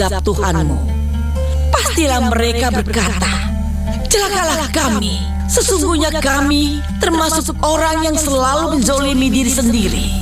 terhadap Tuhanmu. Pastilah mereka berkata, celakalah kami. Sesungguhnya kami termasuk orang yang selalu menzolimi diri sendiri.